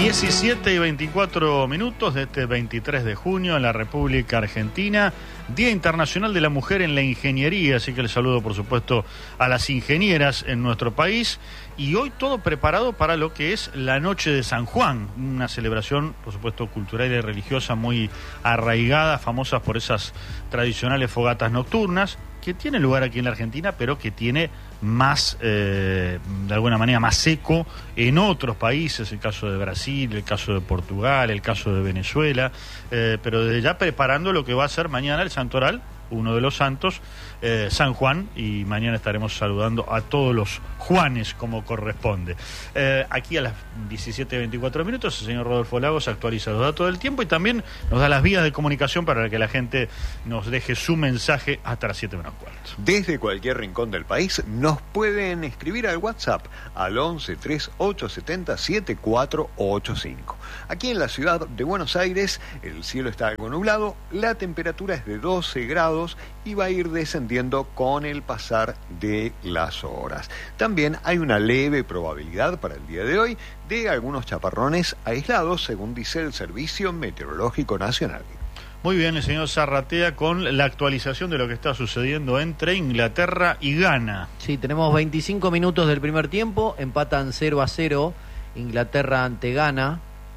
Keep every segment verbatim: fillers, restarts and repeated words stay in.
diecisiete y veinticuatro minutos de este veintitrés de junio en la República Argentina, Día Internacional de la Mujer en la Ingeniería, así que les saludo por supuesto a las ingenieras en nuestro país, y hoy todo preparado para lo que es la Noche de San Juan, una celebración por supuesto cultural y religiosa muy arraigada, famosa por esas tradicionales fogatas nocturnas, que tiene lugar aquí en la Argentina, pero que tiene más, eh, de alguna manera, más eco en otros países, el caso de Brasil, el caso de Portugal, el caso de Venezuela, eh, pero desde ya preparando lo que va a ser mañana el Santoral, uno de los santos, eh, San Juan, y mañana estaremos saludando a todos los Juanes como corresponde. Eh, aquí a las diecisiete y veinticuatro minutos el señor Rodolfo Lagos actualiza los datos del tiempo y también nos da las vías de comunicación para que la gente nos deje su mensaje hasta las siete menos cuarto. Desde cualquier rincón del país nos pueden escribir al WhatsApp al once treinta y ocho setenta setenta y cuatro ochenta y cinco. Aquí en la ciudad de Buenos Aires el cielo está algo nublado, la temperatura es de doce grados y va a ir descendiendo con el pasar de las horas. También hay una leve probabilidad para el día de hoy de algunos chaparrones aislados, según dice el Servicio Meteorológico Nacional. Muy bien, el señor Zarratea con la actualización de lo que está sucediendo entre Inglaterra y Ghana. Sí, tenemos veinticinco minutos del primer tiempo, empatan cero a cero Inglaterra ante Ghana.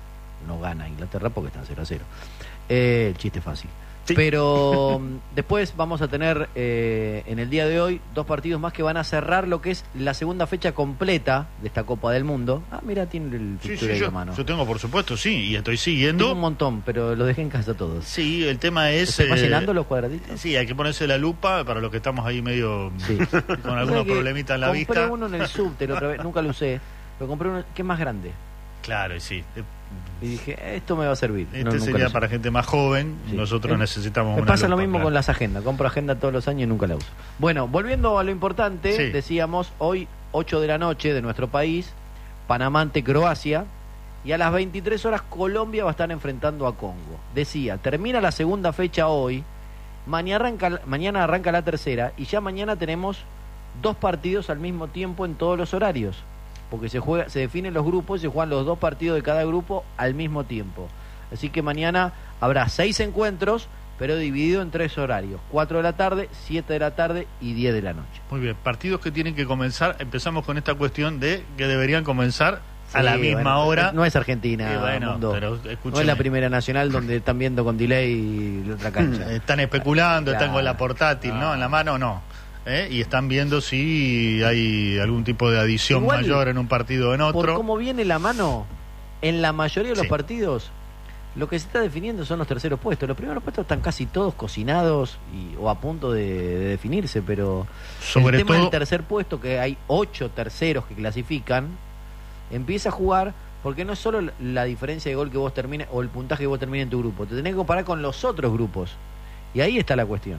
No gana Inglaterra porque están cero a cero. Eh, el chiste fácil. Sí. Pero después vamos a tener eh, en el día de hoy dos partidos más que van a cerrar lo que es la segunda fecha completa de esta Copa del Mundo. Ah, mira, tiene el sí, picture sí, ahí yo, a mano. Yo tengo, por supuesto, sí, y estoy siguiendo. Tengo un montón, pero lo dejé en casa todos. Sí, el tema es... ¿Se va eh, llenando los cuadraditos? Sí, hay que ponerse la lupa para los que estamos ahí medio sí. con algunos problemitas en la compré vista. Compré uno en el subte la otra vez, nunca lo usé. Lo compré uno que es más grande. Claro, sí. Y dije, esto me va a servir. Este no, sería para gente más joven, sí. Nosotros eh, necesitamos me una pasa lupa, lo mismo claro. Con las agendas, compro agenda todos los años y nunca la uso. Bueno, volviendo a lo importante, sí. Decíamos, hoy ocho de la noche de nuestro país, Panamá ante Croacia, y a las veintitrés horas Colombia va a estar enfrentando a Congo. Decía, termina la segunda fecha hoy, mañana arranca, mañana arranca la tercera, y ya mañana tenemos dos partidos al mismo tiempo en todos los horarios. Porque se juega, se definen los grupos y se juegan los dos partidos de cada grupo al mismo tiempo. Así que mañana habrá seis encuentros, pero dividido en tres horarios: cuatro de la tarde, siete de la tarde y diez de la noche. Muy bien, partidos que tienen que comenzar. Empezamos con esta cuestión de que deberían comenzar sí, a la misma bueno, hora. No es Argentina, sí, bueno, pero no es la Primera Nacional donde están viendo con delay la otra cancha. Están especulando, claro. Están con la portátil, ah. ¿no? En la mano, no. ¿Eh? Y están viendo si hay algún tipo de adición igual, mayor en un partido o en otro. Por cómo viene la mano, en la mayoría de los sí. partidos, lo que se está definiendo son los terceros puestos. Los primeros puestos están casi todos cocinados y, o a punto de, de definirse, pero sobre el tema todo... del tercer puesto, que hay ocho terceros que clasifican, empieza a jugar, porque no es solo la diferencia de gol que vos termines o el puntaje que vos termines en tu grupo, te tenés que comparar con los otros grupos. Y ahí está la cuestión.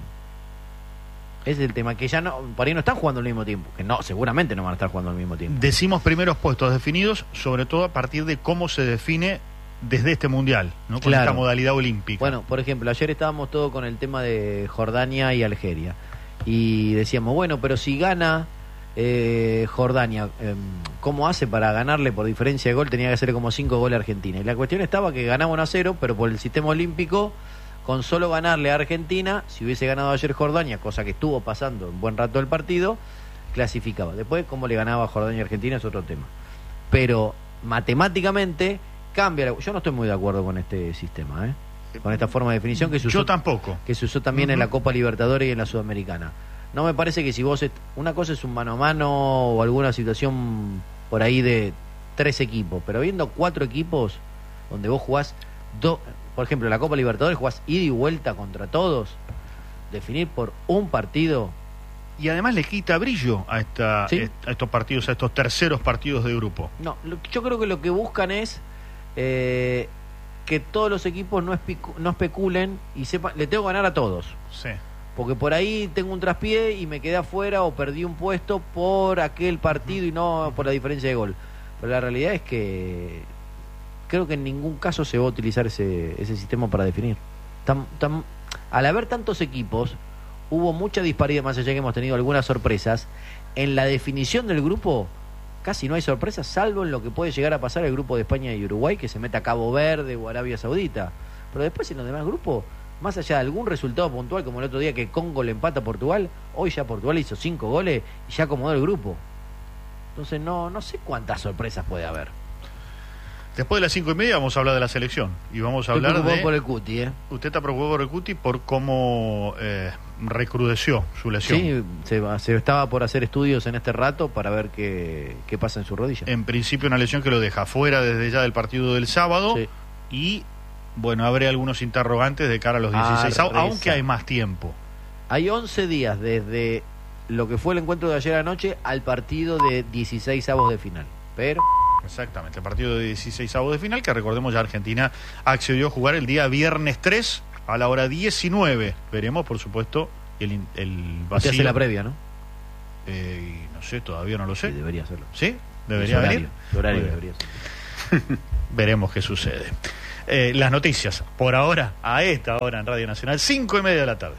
Ese es el tema, que ya no, por ahí no están jugando al mismo tiempo, que no, seguramente no van a estar jugando al mismo tiempo. Decimos primeros puestos definidos, sobre todo a partir de cómo se define desde este mundial, ¿no? Con claro. Esta modalidad olímpica. Bueno, por ejemplo, ayer estábamos todos con el tema de Jordania y Algeria, y decíamos, bueno, pero si gana eh, Jordania, eh, ¿cómo hace para ganarle por diferencia de gol? Tenía que hacer como cinco goles a Argentina, y la cuestión estaba que ganaba uno a cero, pero por el sistema olímpico, con solo ganarle a Argentina, si hubiese ganado ayer Jordania, cosa que estuvo pasando un buen rato del partido, clasificaba. Después, cómo le ganaba a Jordania y Argentina es otro tema. Pero matemáticamente cambia. La... Yo no estoy muy de acuerdo con este sistema, ¿eh? Con esta forma de definición que se usó. Yo tampoco. Que se usó también uh-huh. en la Copa Libertadores y en la Sudamericana. No me parece que si vos... Est... Una cosa es un mano a mano o alguna situación por ahí de tres equipos, pero viendo cuatro equipos donde vos jugás dos... Por ejemplo, en la Copa Libertadores jugás ida y vuelta contra todos. Definir por un partido. Y además le quita brillo a, esta, ¿sí? a estos partidos, a estos terceros partidos de grupo. No, lo, yo creo que lo que buscan es eh, que todos los equipos no, espicu, no especulen y sepan, le tengo que ganar a todos. Sí. Porque por ahí tengo un traspié y me quedé afuera o perdí un puesto por aquel partido y no por la diferencia de gol. Pero la realidad es que... creo que en ningún caso se va a utilizar ese, ese sistema para definir. Tan, tan, al haber tantos equipos, hubo mucha disparidad, más allá que hemos tenido algunas sorpresas, en la definición del grupo casi no hay sorpresas, salvo en lo que puede llegar a pasar el grupo de España y Uruguay, que se mete a Cabo Verde o Arabia Saudita. Pero después en los demás grupos, más allá de algún resultado puntual, como el otro día que Congo le empata a Portugal, hoy ya Portugal hizo cinco goles y ya acomodó el grupo. Entonces no, no sé cuántas sorpresas puede haber. Después de las cinco y media vamos a hablar de la selección y vamos a Estoy hablar de... por el Cuti, ¿eh? Usted está preocupado por el Cuti por cómo eh, recrudeció su lesión. Sí, se, va, se estaba por hacer estudios en este rato para ver qué, qué pasa en su rodilla. En principio una lesión que lo deja fuera desde ya del partido del sábado. Sí. Y bueno, habrá algunos interrogantes de cara a los dieciséis, Ah, aunque hay más tiempo. Hay once días desde lo que fue el encuentro de ayer anoche al partido de dieciséis avos de final. Pero... Exactamente, el partido de dieciséis avos de final, que recordemos ya Argentina accedió a jugar el día viernes tres a la hora diecinueve. Veremos, por supuesto, el, el vacío. Usted hace la previa, ¿no? Eh, no sé, todavía no lo sé. Sí, debería hacerlo. ¿Sí? ¿Debería horario, venir? el horario Muy debería ser. Veremos qué sucede. Eh, las noticias, por ahora, a esta hora en Radio Nacional, cinco y media de la tarde.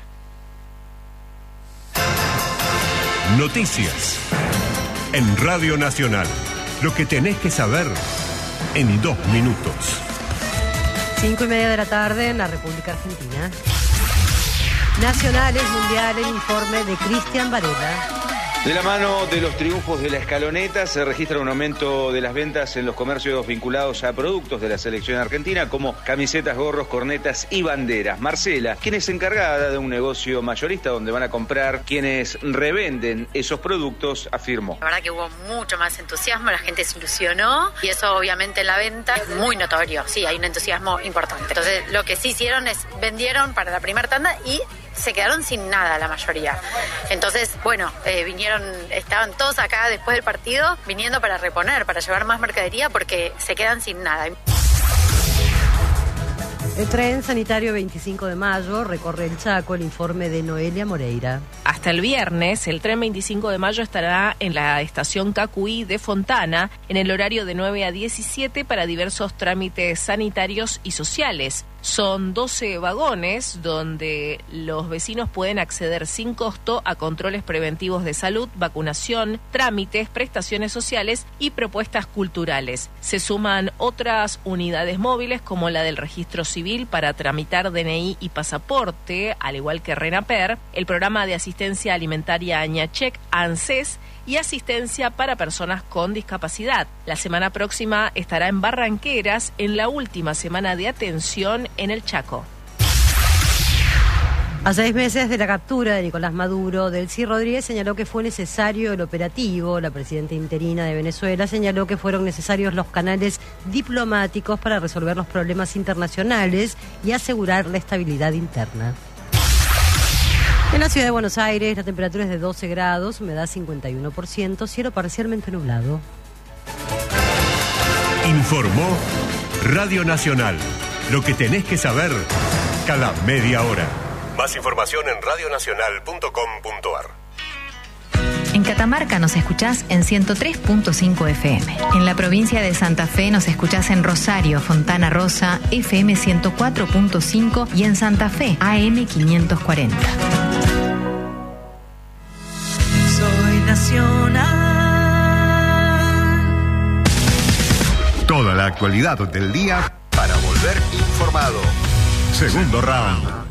Noticias en Radio Nacional. Lo que tenés que saber en dos minutos. Cinco y media de la tarde en la República Argentina. Nacionales, mundiales, informe de Cristian Varela. De la mano de los triunfos de la escaloneta se registra un aumento de las ventas en los comercios vinculados a productos de la selección argentina como camisetas, gorros, cornetas y banderas. Marcela, quien es encargada de un negocio mayorista donde van a comprar quienes revenden esos productos, afirmó. La verdad que hubo mucho más entusiasmo, la gente se ilusionó y eso obviamente en la venta es muy notorio. Sí, hay un entusiasmo importante. Entonces lo que sí hicieron es vendieron para la primera tanda y se quedaron sin nada la mayoría. Entonces, bueno, eh, vinieron, estaban todos acá después del partido, viniendo para reponer, para llevar más mercadería porque se quedan sin nada. El tren sanitario veinticinco de mayo recorre el Chaco, el informe de Noelia Moreira. Hasta el viernes, el tren veinticinco de mayo estará en la estación Cacuí de Fontana en el horario de nueve a diecisiete para diversos trámites sanitarios y sociales. Son doce vagones donde los vecinos pueden acceder sin costo a controles preventivos de salud, vacunación, trámites, prestaciones sociales y propuestas culturales. Se suman otras unidades móviles como la del registro civil para tramitar D N I y pasaporte, al igual que RENAPER, el programa de asistencia alimentaria Añachec, ANSES, y asistencia para personas con discapacidad. La semana próxima estará en Barranqueras en la última semana de atención en el Chaco. A seis meses de la captura de Nicolás Maduro, Delcy Rodríguez señaló que fue necesario el operativo. La presidenta interina de Venezuela señaló que fueron necesarios los canales diplomáticos para resolver los problemas internacionales y asegurar la estabilidad interna. En la ciudad de Buenos Aires, la temperatura es de doce grados, humedad cincuenta y uno por ciento, cielo parcialmente nublado. Informó Radio Nacional. Lo que tenés que saber cada media hora. Más información en radio nacional punto com punto a r. En Catamarca nos escuchás en ciento tres punto cinco F M. En la provincia de Santa Fe nos escuchás en Rosario, Fontana Rosa, F M ciento cuatro punto cinco y en Santa Fe, A M quinientos cuarenta. Soy nacional. Toda la actualidad del día para volver informado. Segundo round.